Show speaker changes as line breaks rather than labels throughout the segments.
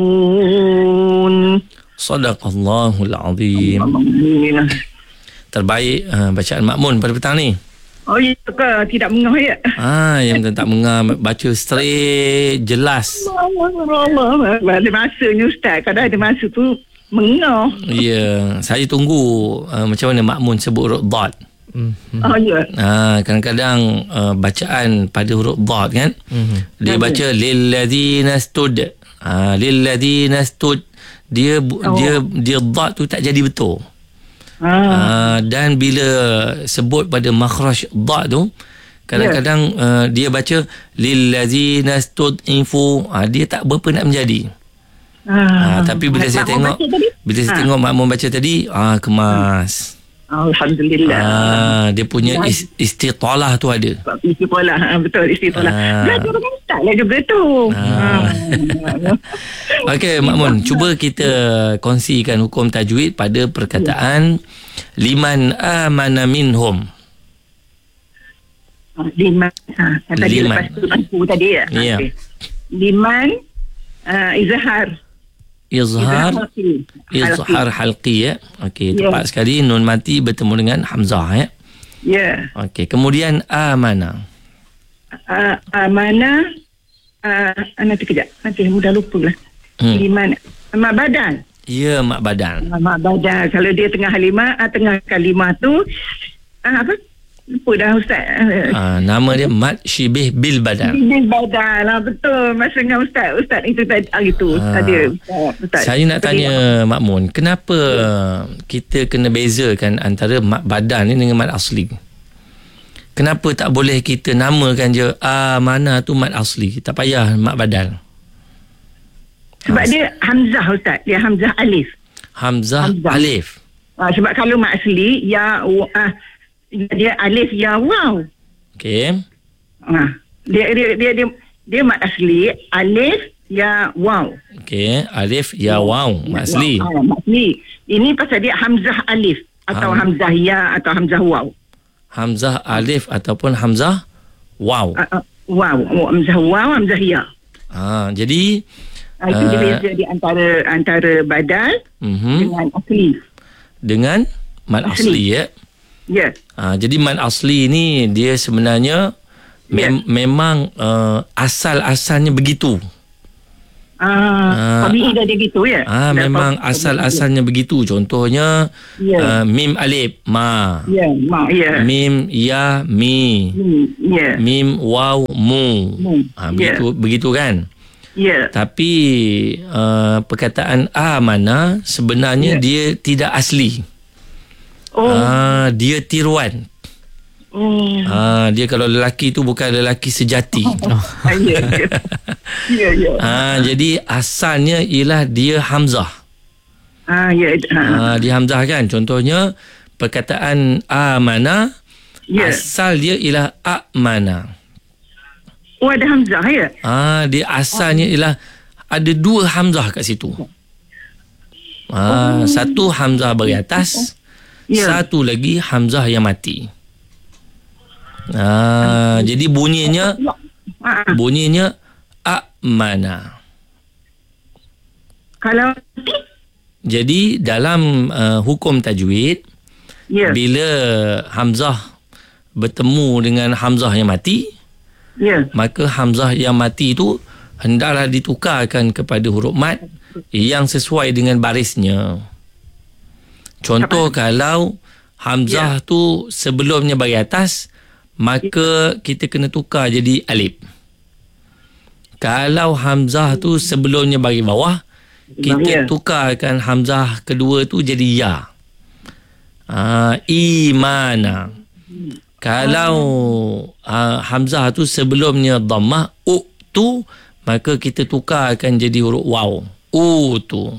Sadaqallahul azim. Terbaik bacaan makmun pada petang ni.
Oh, ya ke? Tidak mengah ya?
Yang tak mengah, baca straight, jelas.
Allah. Ada masanya Ustaz. Kadang ada masa tu mengah.
Ya, saya tunggu macam mana makmun sebut huruf dad.
Oh, ya.
Kadang-kadang bacaan pada huruf dad kan. Dia baca lilladzina stud. Lilladzina stud. Dia dad tu tak jadi betul. Dan bila sebut pada makhraj dad tu, kadang-kadang dia baca lillazina stud'ifu, dia tak berapa nak menjadi. Tapi bila saya tengok makmum baca tadi, kemas.
Alhamdulillah.
Dia punya istitalah tu ada.
Istitalah, betul, istitalah. Belajar dengan Ustaz lah juga tu.
Okey, makmun, cuba kita kongsikan hukum tajwid pada perkataan liman amana minhum.
Liman. Tadi lepas tu tadi ya.
Ya.
Okay. Liman izhar
halqi ya. Okey, tepat sekali, nun mati bertemu dengan hamzah ya.
Ya.
Okey, kemudian amana.
Amana nanti kejap. Nanti mudah lupa lah. Liman mak badan.
Ya, mak badan.
Mak badan. Kalau dia tengah kalimah tu apa? Lupa dah Ustaz.
Nama dia mat syibih bil badan.
Bil badan lah, betul. Masa dengan Ustaz itu tadi tu. Ustaz.
Saya nak tanya makmun, kenapa kita kena bezakan antara mat badan ni dengan mat asli? Kenapa tak boleh kita namakan je mana tu mat asli, tak payah mat badal?
Sebab dia hamzah Ustaz, dia hamzah alif.
Hamzah alif.
Sebab kalau mat asli ya dia alif ya waw.
Okey.
Dia mat asli alif ya waw.
Okey, alif ya waw mat asli.
Mat asli. Ini pasal dia hamzah alif atau hamzah ya atau hamzah waw.
Hamzah alif ataupun hamzah waw.
Waw, hamzah waw, hamzah ya.
Jadi
itu dia beza di antara badal dengan asli.
Dengan mat asli ya.
Ya.
Jadi mat asli ni dia sebenarnya memang asal-asalnya begitu.
Tabi'i dah dia gitu ya.
Memang asal-asalnya begitu. Contohnya mim alif ma.
Ya, ma ya.
Mim ya mi.
Ya.
Mim waw mu. Begitu kan?
Ya.
Tapi perkataan amana sebenarnya dia tidak asli. Dia tiruan. Dia kalau lelaki tu bukan lelaki sejati.
Ya.
Jadi asalnya ialah dia hamzah. Dia hamzah kan. Contohnya perkataan amana, asal dia ialah amana.
Ada hamzah ya?
Dia asalnya ialah ada dua hamzah kat situ. Satu hamzah bagi atas, satu lagi hamzah yang mati. Jadi bunyinya amana.
Kalau
jadi dalam hukum tajwid, bila hamzah bertemu dengan hamzah yang mati, maka hamzah yang mati itu hendaklah ditukarkan kepada huruf mat yang sesuai dengan barisnya. Contoh, kalau hamzah tu sebelumnya bagi atas, maka kita kena tukar jadi alif. Kalau hamzah tu sebelumnya bagi bawah, kita tukarkan hamzah kedua tu jadi ya. Imana. Kalau hamzah tu sebelumnya dhammah tu, maka kita tukarkan jadi huruf waw. Tu.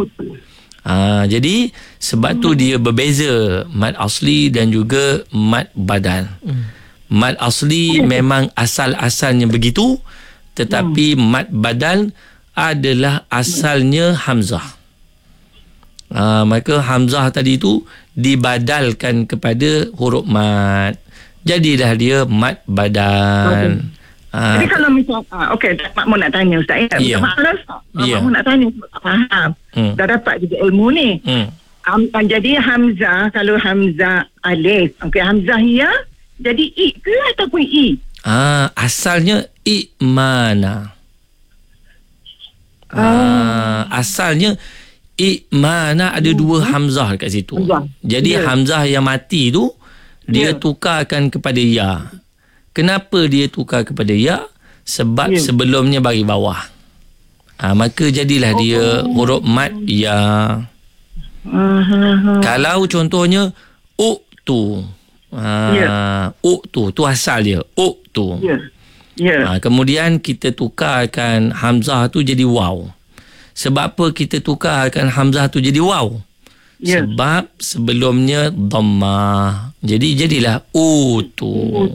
Jadi sebab tu dia berbeza mat asli dan juga mat badal. Mat asli memang asal-asalnya begitu, tetapi mat badal adalah asalnya hamzah. Maka hamzah tadi tu dibadalkan kepada huruf mat. Jadilah dia mat badal.
Jadi kalau misal okey, Mak Mun nak tanya Ustaz ya.
Ya.
Maaf
Ya.
Mak Mun nak tanya sebab tak faham. Dah dapat juga ilmu ni. Jadi Hamzah, kalau Hamzah alif, okey, Hamzah ya, jadi i ke ataupun i?
Asalnya i'mana. Asalnya i'mana ada dua hamzah dekat situ. Jadi hamzah yang mati tu dia tukarkan kepada ya. Kenapa dia tukar kepada ya? Sebab sebelumnya bagi bawah. Maka jadilah dia huruf mad ya. Kalau contohnya uktu. Uktu tu asal dia. Uktu. Kemudian kita tukarkan hamzah tu jadi waw. Sebab apa kita tukarkan hamzah tu jadi waw? Sebab sebelumnya dhammah. Jadilah utu.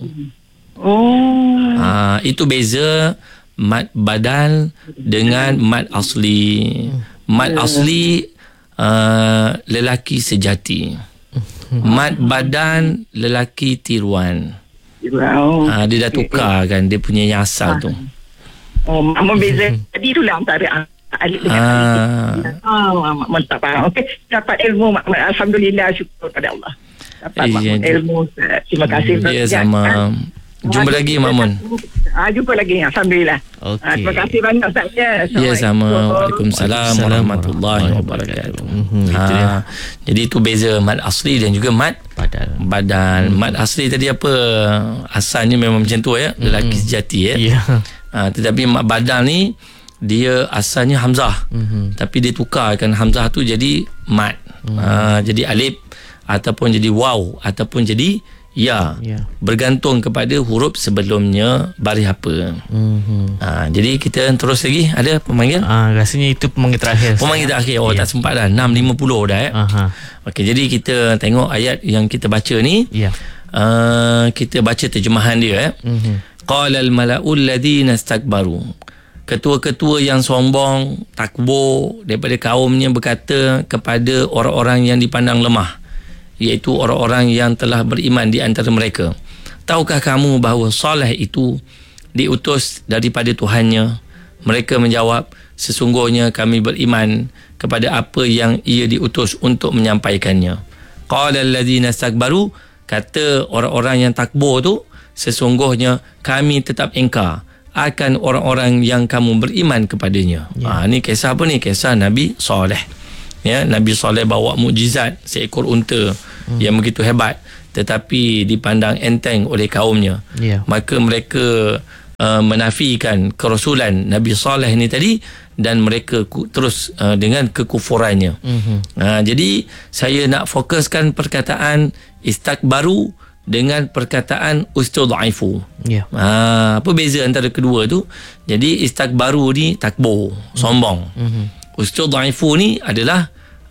Itu beza mad badal dengan mad asli. Mad asli lelaki sejati. Mad badan lelaki tiruan. Dia dah tukar kan dia punya yang asal tu.
Membeza. Jadi itulah antara alif dengan alif. Mantap. Okey, dapat ilmu. Alhamdulillah, syukur pada Allah. Dapat ilmu. Terima kasih.
Ya, sama. Jumpa lagi Mak Mun.
Jumpa lagi, alhamdulillah. Terima kasih banyak Ustaz.
Ya, sama. Waalaikumsalam warahmatullahi wabarakatuh. Jadi itu beza mad asli dan juga mad badan. Mad asli tadi apa? Asalnya memang macam tu ya, lelaki sejati ya. Tetapi mad badan ni dia asalnya hamzah. Tapi dia tukarkan hamzah tu jadi mad. Jadi alif ataupun jadi waw ataupun jadi ya. Bergantung kepada huruf sebelumnya baris apa. Jadi kita terus lagi. Ada pemanggil?
Rasanya itu pemanggil terakhir.
Pemanggil terakhir. Tak sempat dah. 6.50 dah Okey, jadi kita tengok ayat yang kita baca ni. Kita baca terjemahan dia. Qala al-mala'u alladhina istakbaru. Ketua-ketua yang sombong, takbur daripada kaumnya berkata kepada orang-orang yang dipandang lemah, iaitu orang-orang yang telah beriman di antara mereka, tahukah kamu bahawa Saleh itu diutus daripada Tuhannya? Mereka menjawab, sesungguhnya kami beriman kepada apa yang ia diutus untuk menyampaikannya. Qala allazina istakbaru, kata orang-orang yang takbur tu, sesungguhnya kami tetap ingkar akan orang-orang yang kamu beriman kepadanya. Ni kisah apa ni? Kisah Nabi Saleh. Nabi Saleh bawa mukjizat seekor unta yang begitu hebat, tetapi dipandang enteng oleh kaumnya. Maka mereka menafikan kerasulan Nabi Saleh ni tadi, dan mereka terus dengan kekufurannya. Jadi saya nak fokuskan perkataan istakbaru dengan perkataan ustudhaifu. Apa beza antara kedua tu? Jadi istakbaru ni takbur, sombong. Ustudhaifu ni adalah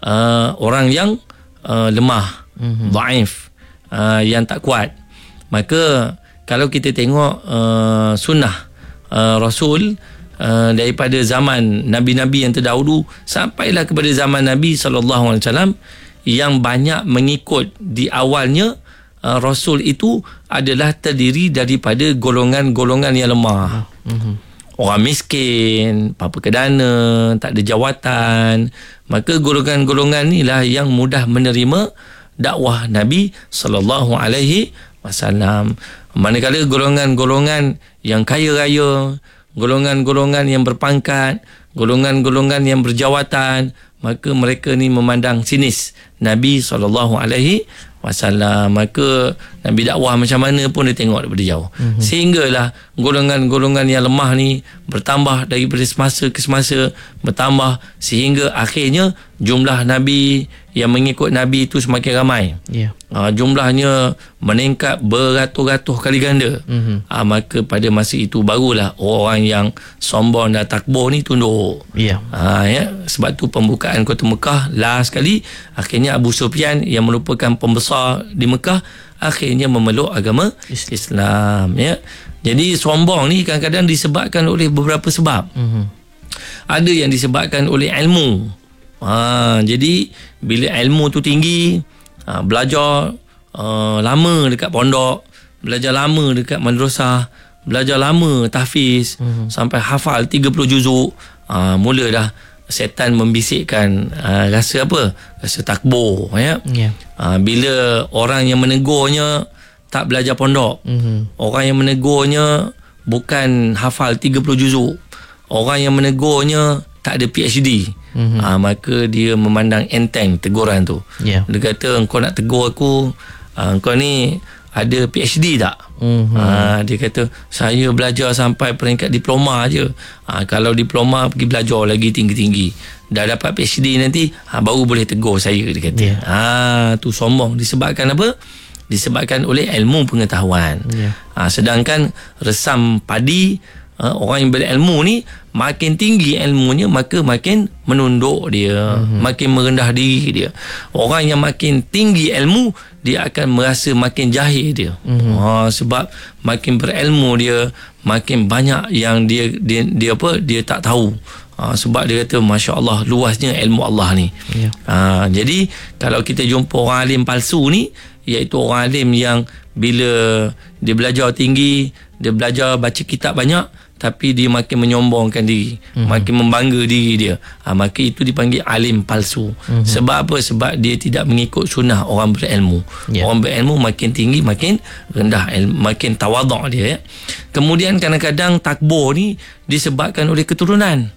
orang yang lemah, dhaif, yang tak kuat. Maka kalau kita tengok sunnah Rasul daripada zaman Nabi-Nabi yang terdahulu sampailah kepada zaman Nabi SAW, yang banyak mengikut di awalnya Rasul itu adalah terdiri daripada golongan-golongan yang lemah. Orang miskin, papa kedana, tak ada jawatan. Maka golongan-golongan inilah yang mudah menerima dakwah Nabi SAW. Manakala golongan-golongan yang kaya raya, golongan-golongan yang berpangkat, golongan-golongan yang berjawatan, maka mereka ni memandang sinis Nabi SAW. Maka Nabi dakwah macam mana pun dia tengok daripada jauh. Sehinggalah golongan-golongan yang lemah ni bertambah daripada semasa ke semasa, bertambah sehingga akhirnya jumlah Nabi yang mengikut Nabi itu semakin ramai. Jumlahnya meningkat beratus-ratus kali ganda. Maka pada masa itu barulah orang yang sombong dan takbur ni tunduk. Sebab tu pembukaan kota Mekah last kali, akhirnya Abu Sufyan yang merupakan pembesar di Mekah akhirnya memeluk agama Islam. Jadi sombong ni kadang-kadang disebabkan oleh beberapa sebab. Ada yang disebabkan oleh ilmu. Jadi bila ilmu tu tinggi, belajar lama dekat pondok, belajar lama dekat madrasah, belajar lama tahfiz sampai hafal 30 juzuk, mula dah setan membisikkan rasa apa? Rasa takbur, ya. Bila orang yang menegurnya tak belajar pondok, orang yang menegurnya bukan hafal 30 juzuk, orang yang menegurnya tak ada PhD, maka dia memandang enteng teguran tu. Dia kata, engkau nak tegur aku, engkau ni ada PhD tak? Dia kata, saya belajar sampai peringkat diploma je. Kalau diploma pergi belajar lagi tinggi-tinggi, dah dapat PhD nanti baru boleh tegur saya, dia kata. Tu sombong. Disebabkan apa? Disebabkan oleh ilmu pengetahuan. Sedangkan resam padi, orang yang berilmu ni makin tinggi ilmunya, maka makin menunduk dia, makin merendah diri dia. Orang yang makin tinggi ilmu, dia akan merasa makin jahil dia. Sebab makin berilmu dia, makin banyak yang dia tak tahu. Sebab dia kata, Masya Allah, luasnya ilmu Allah ni. Jadi kalau kita jumpa orang alim palsu ni, iaitu orang alim yang bila dia belajar tinggi, dia belajar baca kitab banyak, tapi dia makin menyombongkan diri, makin membangga diri dia, maka itu dipanggil alim palsu. Sebab apa? Sebab dia tidak mengikut sunnah orang berilmu. Orang berilmu makin tinggi, makin rendah, makin tawaduk dia, ya. Kemudian kadang-kadang takbur ni disebabkan oleh keturunan.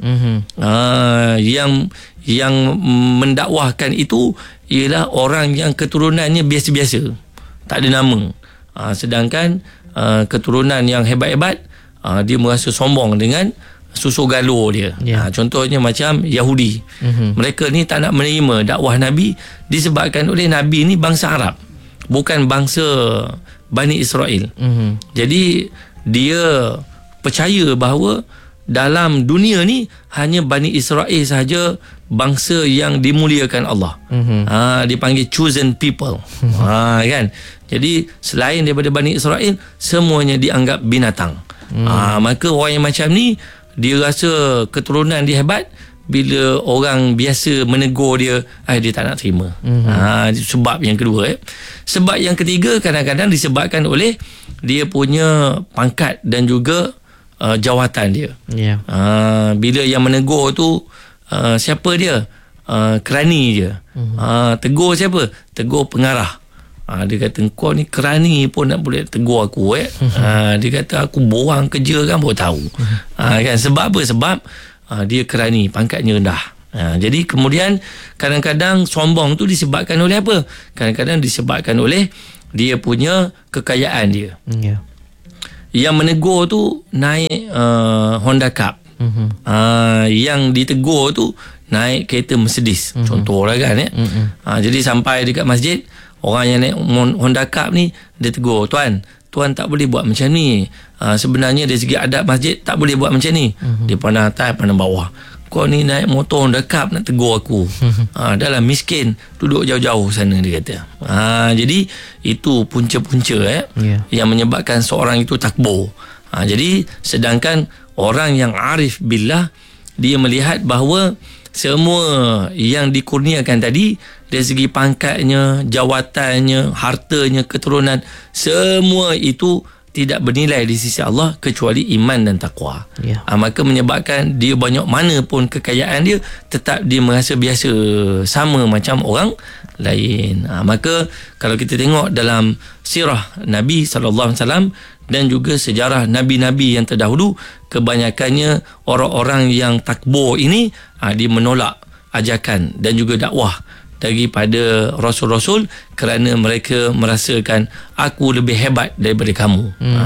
Yang mendakwahkan itu ialah orang yang keturunannya biasa-biasa, tak ada nama. Sedangkan keturunan yang hebat-hebat, dia merasa sombong dengan susu galur dia. Contohnya macam Yahudi. Mereka ni tak nak menerima dakwah Nabi disebabkan oleh Nabi ni bangsa Arab, bukan bangsa Bani Israel. Jadi dia percaya bahawa dalam dunia ni hanya Bani Israel sahaja bangsa yang dimuliakan Allah. Dipanggil chosen people. Kan? Jadi selain daripada Bani Israel, semuanya dianggap binatang. Maka orang yang macam ni, dia rasa keturunan dia hebat. Bila orang biasa menegur dia, dia tak nak terima. Sebab yang kedua. Sebab yang ketiga, kadang-kadang disebabkan oleh dia punya pangkat dan juga jawatan dia. Bila yang menegur tu siapa dia? Kerani je. Tegur siapa? Tegur pengarah. Dia kata, kau ni kerani pun nak boleh tegur aku. Dia kata, aku borang kerja kan baru tahu. Kan? Sebab apa? Sebab dia kerani, pangkatnya rendah. Jadi kemudian kadang-kadang sombong tu disebabkan oleh apa? Kadang-kadang disebabkan oleh dia punya kekayaan dia. Yang menegur tu naik Honda Cup. Yang ditegur tu naik kereta Mercedes. Contohlah kan, ya. Jadi sampai dekat masjid, orang yang naik Honda Cup ni, dia tegur, Tuan tak boleh buat macam ni. Sebenarnya dari segi adab masjid tak boleh buat macam ni. Dia pandang atas, pandang bawah. Kau ni naik motor Honda Cup nak tegur aku. Dah lah miskin, duduk jauh-jauh sana, dia kata. Jadi itu punca-punca yang menyebabkan seorang itu takbur. Jadi sedangkan orang yang arif billah, dia melihat bahawa semua yang dikurniakan tadi, dari segi pangkatnya, jawatannya, hartanya, keturunan, semua itu tidak bernilai di sisi Allah kecuali iman dan taqwa. Maka menyebabkan dia banyak mana pun kekayaan dia, tetap dia merasa biasa, sama macam orang lain. Maka kalau kita tengok dalam sirah Nabi SAW dan juga sejarah Nabi-Nabi yang terdahulu, kebanyakannya orang-orang yang takbur ini, dia menolak ajakan dan juga dakwah daripada Rasul-Rasul kerana mereka merasakan aku lebih hebat daripada kamu.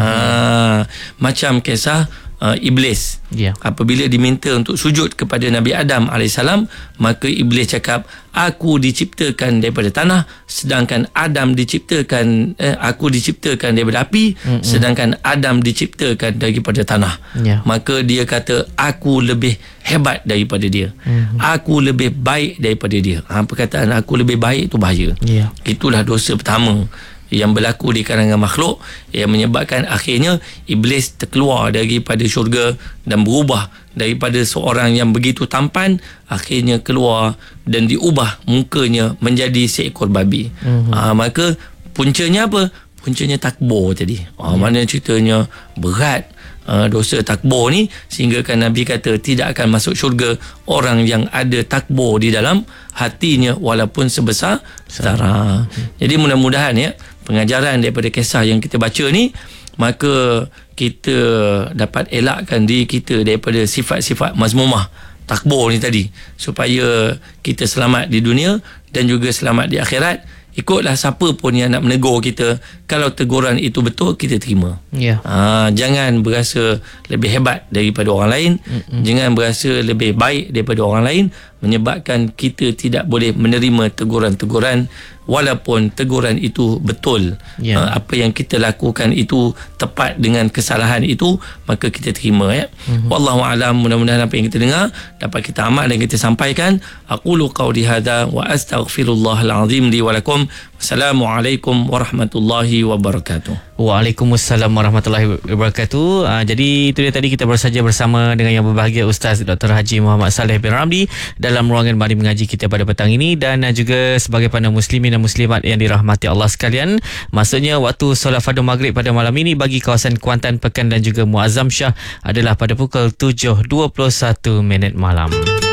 Macam kisah Iblis. Apabila diminta untuk sujud kepada Nabi Adam AS, maka Iblis cakap, aku diciptakan daripada tanah, sedangkan Adam diciptakan aku diciptakan daripada api, sedangkan Adam diciptakan daripada tanah. Maka dia kata, aku lebih hebat daripada dia. Aku lebih baik daripada dia. Perkataan aku lebih baik itu bahaya. Itulah dosa pertama yang berlaku di kalangan makhluk, yang menyebabkan akhirnya Iblis terkeluar daripada syurga dan berubah daripada seorang yang begitu tampan, akhirnya keluar dan diubah mukanya menjadi seekor babi. Maka puncanya apa? Puncanya takbur tadi. Mana ceritanya berat. dosa takbur ni, sehingga kan Nabi kata tidak akan masuk syurga orang yang ada takbur di dalam hatinya walaupun sebesar zarah. Jadi mudah-mudahan ya, pengajaran daripada kisah yang kita baca ni, maka kita dapat elakkan diri kita daripada sifat-sifat mazmumah takbur ni tadi, supaya kita selamat di dunia dan juga selamat di akhirat. Ikutlah siapa pun yang nak menegur kita, kalau teguran itu betul, kita terima. Jangan berasa lebih hebat daripada orang lain. Jangan berasa lebih baik daripada orang lain, menyebabkan kita tidak boleh menerima teguran-teguran walaupun teguran itu betul. Apa yang kita lakukan itu tepat dengan kesalahan itu, maka kita terima ya. Wallahu a'lam. Mudah-mudahan apa yang kita dengar dapat kita amal dan kita sampaikan. Aqulu qawli hadza wa astaghfirullahal azim li wa lakum. Wassalamualaikum warahmatullahi wabarakatuh.
Waalaikumsalam warahmatullahi wabarakatuh. Jadi itu dia tadi, kita bersaja bersama dengan yang berbahagia Ustaz Dr. Haji Muhammad Saleh bin Ramli dalam ruangan Mari Mengaji kita pada petang ini, dan juga sebagai para muslimin dan muslimat yang dirahmati Allah sekalian. Maksudnya waktu solat fardu maghrib pada malam ini bagi kawasan Kuantan, Pekan dan juga Muazzam Shah adalah pada pukul 7.21 malam.